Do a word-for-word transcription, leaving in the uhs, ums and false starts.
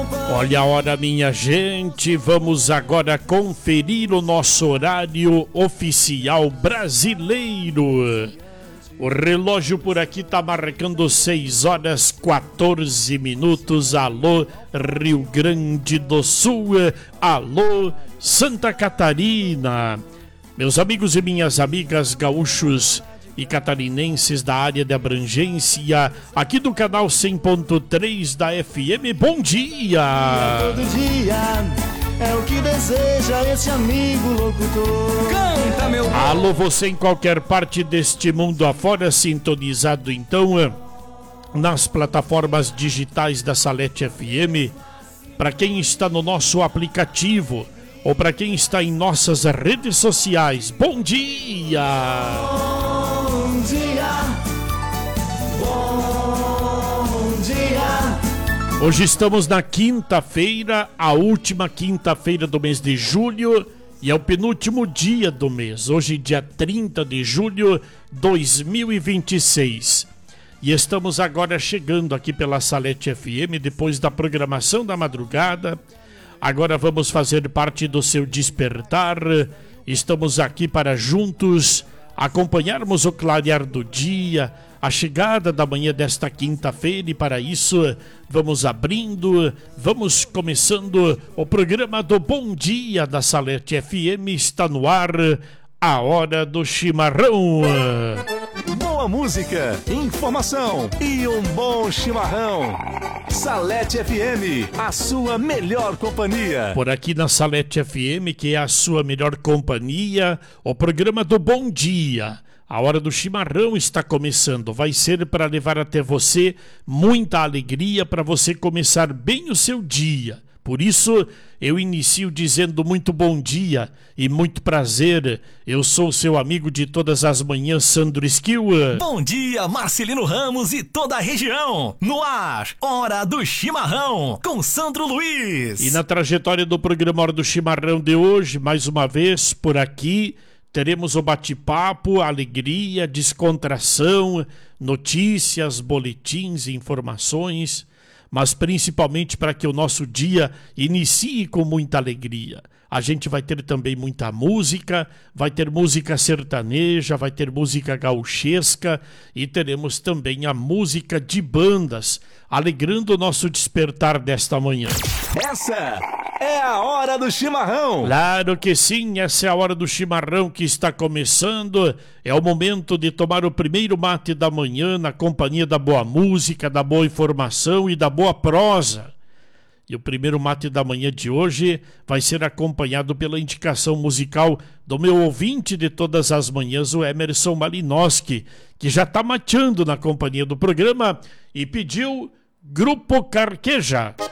Olha a hora, minha gente, vamos agora conferir o nosso horário oficial brasileiro. O relógio por aqui tá marcando seis horas quatorze minutos. Alô, Rio Grande do Sul, alô, Santa Catarina. Meus amigos e minhas amigas gaúchos e catarinenses da área de abrangência, aqui do canal cem ponto três da F M, bom dia! Todo dia é o que deseja esse amigo locutor. Canta, meu bom. Alô, você em qualquer parte deste mundo afora, sintonizado então nas plataformas digitais da Salete F M, para quem está no nosso aplicativo ou para quem está em nossas redes sociais, bom dia! Bom dia, bom dia. Hoje estamos na quinta-feira, a última quinta-feira do mês de julho e é o penúltimo dia do mês. Hoje, dia trinta de julho de dois mil e vinte e seis. E estamos agora chegando aqui pela Salete F M, depois da programação da madrugada. Agora vamos fazer parte do seu despertar. Estamos aqui para juntos acompanharmos o clarear do dia, a chegada da manhã desta quinta-feira, e para isso vamos abrindo, vamos começando o programa do Bom Dia da Salete F M. Está no ar a Hora do Chimarrão. Boa música, informação e um bom chimarrão. Salete F M, a sua melhor companhia. Por aqui na Salete F M, que é a sua melhor companhia, o programa do Bom Dia. A Hora do Chimarrão está começando. Vai ser para levar até você muita alegria, para você começar bem o seu dia. Por isso, eu inicio dizendo muito bom dia e muito prazer. Eu sou seu amigo de todas as manhãs, Sandro Esquil. Bom dia, Marcelino Ramos e toda a região. No ar, Hora do Chimarrão, com Sandro Luiz. E na trajetória do programa Hora do Chimarrão de hoje, mais uma vez, por aqui, teremos o bate-papo, alegria, descontração, notícias, boletins, informações, mas principalmente para que o nosso dia inicie com muita alegria. A gente vai ter também muita música, vai ter música sertaneja, vai ter música gauchesca e teremos também a música de bandas, alegrando o nosso despertar desta manhã. Essa é a Hora do Chimarrão. Claro que sim, essa é a Hora do Chimarrão que está começando. É o momento de tomar o primeiro mate da manhã na companhia da boa música, da boa informação e da boa prosa. E o primeiro mate da manhã de hoje vai ser acompanhado pela indicação musical do meu ouvinte de todas as manhãs, o Emerson Malinowski, que já está mateando na companhia do programa e pediu Grupo Carqueja.